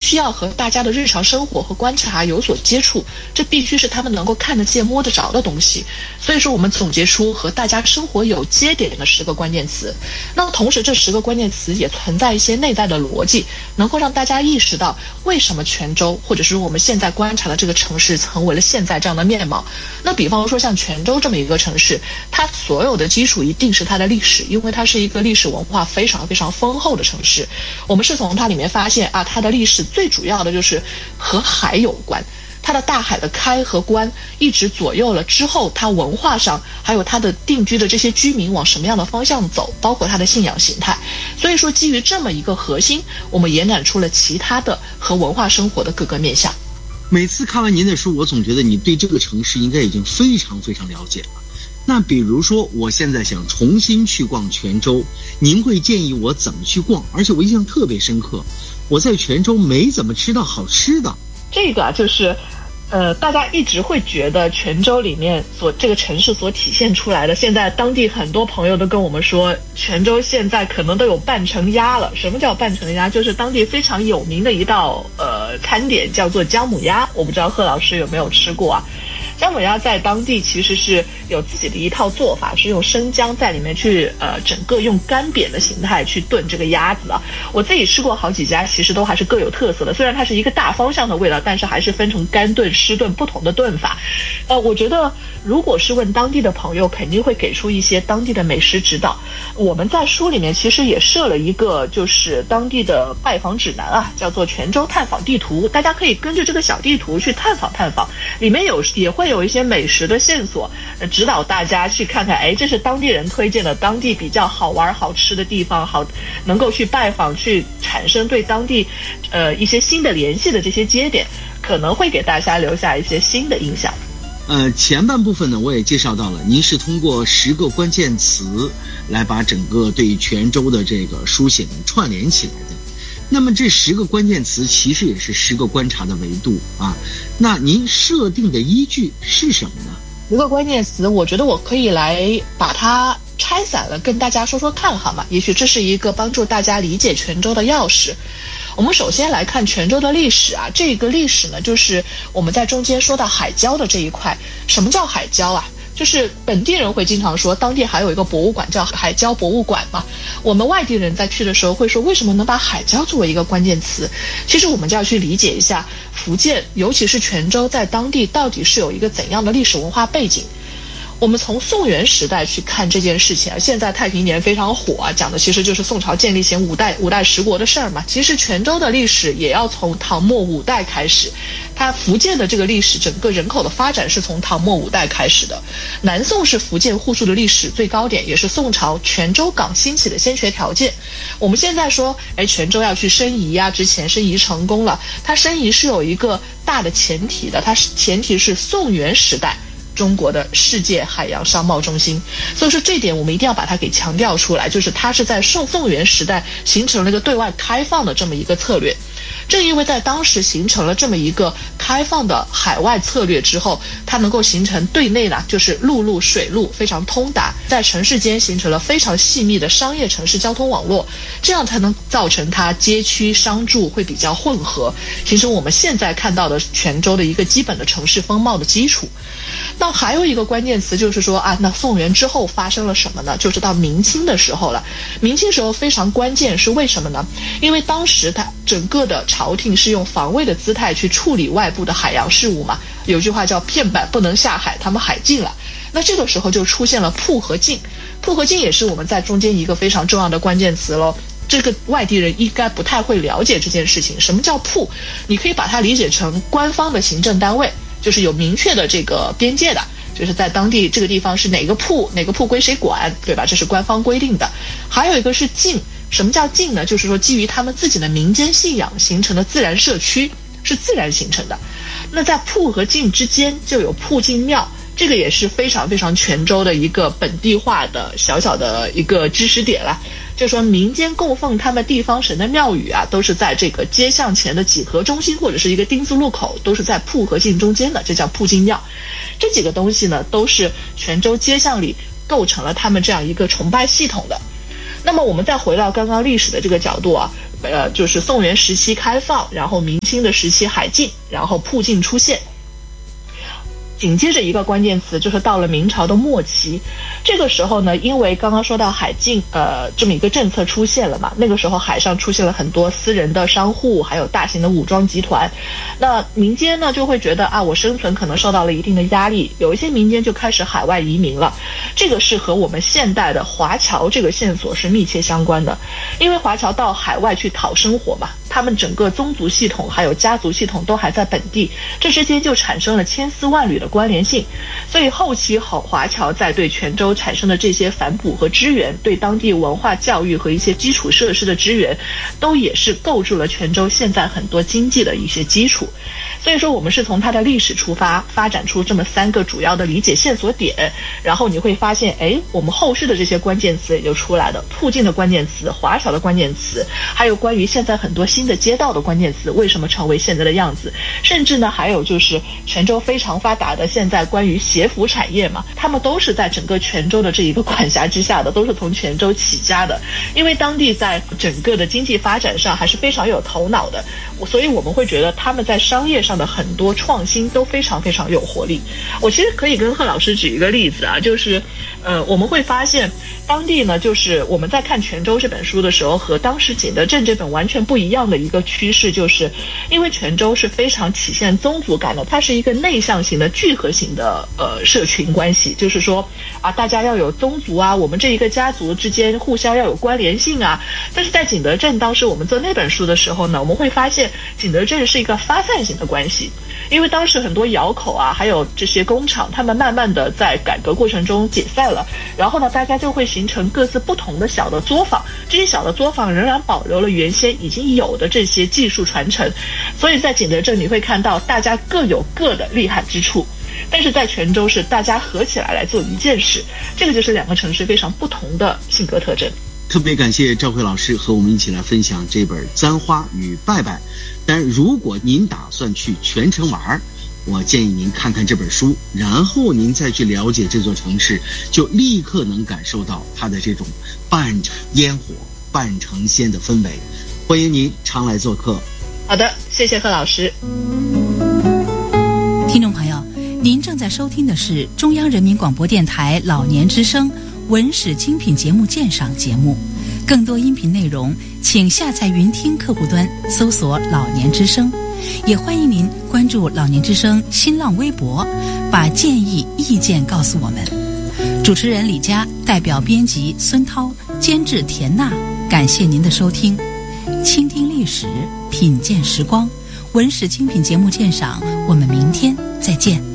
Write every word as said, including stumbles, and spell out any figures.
须要和大家的日常生活和观察有所接触，这必须是他们能够看得见摸得着的东西。所以说我们总结出和大家生活有接点的十个关键词。那么同时这十个关键词也存在一些内在的逻辑，能够让大家意识到为什么泉州或者是我们现在观察的这个城市成为了现在这样的面貌。那比方说像泉州这么一个城市，它所有的基础一定是它的历史，因为它是一个历史文化非常非常丰厚的城市。我们是从它里面发现啊，它的历史最主要的就是和海有关，它的大海的开和关一直左右了之后，它文化上还有它的定居的这些居民往什么样的方向走，包括它的信仰形态。所以说基于这么一个核心，我们延展出了其他的和文化生活的各个面向。 每次看完您的书，我总觉得你对这个城市应该已经非常非常了解了。那比如说我现在想重新去逛泉州，您会建议我怎么去逛？而且我印象特别深刻，我在泉州没怎么吃到好吃的。 这个啊，就是呃，大家一直会觉得泉州里面所这个城市所体现出来的，现在当地很多朋友都跟我们说，泉州现在可能都有半成鸭了。什么叫半成鸭？就是当地非常有名的一道呃餐点，叫做姜母鸭。我不知道贺老师有没有吃过啊？姜母鸭在当地其实是有自己的一套做法，是用生姜在里面去呃整个用干煸的形态去炖这个鸭子啊。我自己吃过好几家，其实都还是各有特色的。虽然它是一个大方向的味道，但是还是分成干炖、湿炖不同的炖法。呃，我觉得如果是问当地的朋友，肯定会给出一些当地的美食指导。我们在书里面其实也设了一个就是当地的拜访指南啊，叫做泉州探访地图，大家可以根据这个小地图去探访探访，里面有也会有一些美食的线索，呃，指导大家去看看，哎，这是当地人推荐的当地比较好玩好吃的地方，好能够去拜访，去产生对当地呃一些新的联系的这些节点，可能会给大家留下一些新的印象。 呃，前半部分呢，我也介绍到了，您是通过十个关键词来把整个对泉州的这个书写呢串联起来的。那么这十个关键词其实也是十个观察的维度啊。那您设定的依据是什么呢？ 十个关键词，我觉得我可以来把它拆散了，跟大家说说看好吗？也许这是一个帮助大家理解泉州的钥匙。我们首先来看泉州的历史啊，这个历史呢，就是我们在中间说到海礁的这一块。什么叫海礁啊？就是本地人会经常说，当地还有一个博物馆叫海礁博物馆嘛。我们外地人在去的时候会说，为什么能把海礁作为一个关键词？其实我们就要去理解一下福建，尤其是泉州在当地到底是有一个怎样的历史文化背景。我们从宋元时代去看这件事情啊，现在太平年非常火啊，讲的其实就是宋朝建立前五代五代十国的事儿嘛。其实泉州的历史也要从唐末五代开始，它福建的这个历史整个人口的发展是从唐末五代开始的。南宋是福建户数的历史最高点，也是宋朝泉州港兴起的先决条件。我们现在说，哎，泉州要去申遗啊，之前申遗成功了，它申遗是有一个大的前提的，它是前提是宋元时代中国的世界海洋商贸中心。所以说这点我们一定要把它给强调出来，就是它是在宋宋元时代形成了一个对外开放的这么一个策略。正因为在当时形成了这么一个开放的海外策略之后，它能够形成对内呢，就是陆路水路非常通达，在城市间形成了非常细密的商业城市交通网络，这样才能造成它街区商住会比较混合，形成我们现在看到的泉州的一个基本的城市风貌的基础。那还有一个关键词就是说啊，那宋元之后发生了什么呢？就是到明清的时候了。明清时候非常关键，是为什么呢？因为当时它整个的朝廷是用防卫的姿态去处理外部的海洋事务嘛。有句话叫片板不能下海，他们海禁了。那这个时候就出现了铺和禁，铺和禁也是我们在中间一个非常重要的关键词咯。这个外地人应该不太会了解这件事情。什么叫铺？你可以把它理解成官方的行政单位，就是有明确的这个边界的，就是在当地这个地方是哪个铺，哪个铺归谁管，对吧？这是官方规定的。还有一个是禁，什么叫禁呢？就是说基于他们自己的民间信仰形成的自然社区，是自然形成的。那在铺和禁之间就有铺禁庙，这个也是非常非常泉州的一个本地化的小小的一个知识点了。就说民间供奉他们地方神的庙宇啊，都是在这个街巷前的几何中心或者是一个丁字路口，都是在铺和禁中间的，这叫铺禁庙。这几个东西呢，都是泉州街巷里构成了他们这样一个崇拜系统的。 那么我们再回到刚刚历史的这个角度啊，呃，就是宋元时期开放，然后明清的时期海禁，然后铺禁出现。紧接着一个关键词就是到了明朝的末期，这个时候呢，因为刚刚说到海禁，呃，这么一个政策出现了嘛，那个时候海上出现了很多私人的商户，还有大型的武装集团，那民间呢就会觉得啊，我生存可能受到了一定的压力，有一些民间就开始海外移民了，这个是和我们现代的华侨这个线索是密切相关的，因为华侨到海外去讨生活嘛，他们整个宗族系统还有家族系统都还在本地，这之间就产生了千丝万缕的关联性，所以后期华侨在对泉州产生的这些反哺和支援，对当地文化教育和一些基础设施的支援，都也是构筑了泉州现在很多经济的一些基础。所以说我们是从它的历史出发，发展出这么三个主要的理解线索点，然后你会发现，哎，我们后续的这些关键词也就出来了，铺禁的关键词，华侨的关键词，还有关于现在很多新的街道的关键词为什么成为现在的样子，甚至呢还有就是泉州非常发达的现在关于鞋服产业嘛，他们都是在整个泉州的这一个管辖之下的，都是从泉州起家的，因为当地在整个的经济发展上还是非常有头脑的，所以我们会觉得他们在商业上的很多创新都非常非常有活力。我其实可以跟贺老师举一个例子啊，就是呃我们会发现当地呢，就是我们在看泉州这本书的时候，和当时景德镇这本完全不一样的一个趋势，就是因为泉州是非常体现宗族感的，它是一个内向型的聚合型的呃社群关系，就是说啊大家要有宗族啊，我们这一个家族之间互相要有关联性啊。但是在景德镇当时我们做那本书的时候呢，我们会发现景德镇是一个发散型的关系，因为当时很多窑口啊还有这些工厂，他们慢慢的在改革过程中解散了，然后呢大家就会形成各自不同的小的作坊，这些小的作坊仍然保留了原先已经有的这些技术传承，所以在景德镇你会看到大家各有各的厉害之处，但是在泉州是大家合起来来做一件事，这个就是两个城市非常不同的性格特征。 特别感谢赵慧老师和我们一起来分享这本《簪花与拜拜》，但如果您打算去泉城玩，我建议您看看这本书，然后您再去了解这座城市，就立刻能感受到它的这种半烟火半成仙的氛围。欢迎您常来做客。 好的，谢谢贺老师。 听众朋友，您正在收听的是中央人民广播电台老年之声文史精品节目鉴赏节目，更多音频内容请下载云听客户端搜索老年之声，也欢迎您关注老年之声新浪微博，把建议意见告诉我们。主持人李佳，代表编辑孙涛，监制田娜，感谢您的收听。倾听历史，品鉴时光，文史精品节目鉴赏，我们明天再见。